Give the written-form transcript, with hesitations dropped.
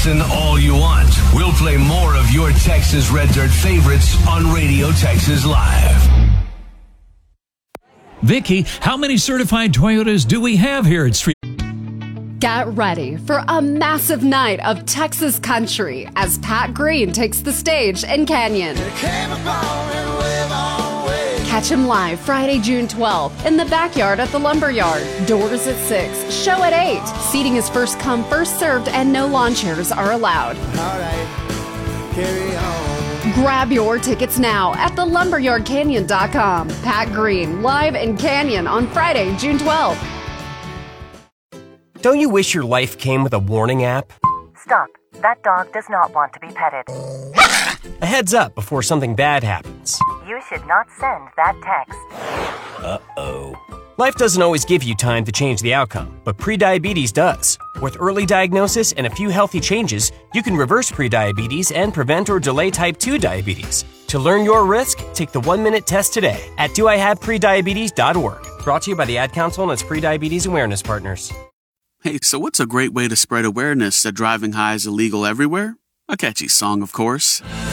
Listen all you want. We'll play more of your Texas Red Dirt favorites on Radio Texas Live. Vicky, how many certified Toyotas do we have here at Street? Get ready for a massive night of Texas country as Pat Green takes the stage in Canyon. Catch him live Friday, June 12th in the backyard at the Lumberyard. Doors at 6, show at 8. Seating is first come, first served, and no lawn chairs are allowed. All right, carry on. Grab your tickets now at thelumberyardcanyon.com. Pat Green, live in Canyon on Friday, June 12th. Don't you wish your life came with a warning app? Stop. That dog does not want to be petted. A heads up before something bad happens. You should not send that text. Uh-oh. Life doesn't always give you time to change the outcome, but prediabetes does. With early diagnosis and a few healthy changes, you can reverse prediabetes and prevent or delay type 2 diabetes. To learn your risk, take the 1-minute test today at doihaveprediabetes.org. Brought to you by the Ad Council and its prediabetes awareness partners. Hey, so what's a great way to spread awareness that driving high is illegal everywhere? A catchy song, of course.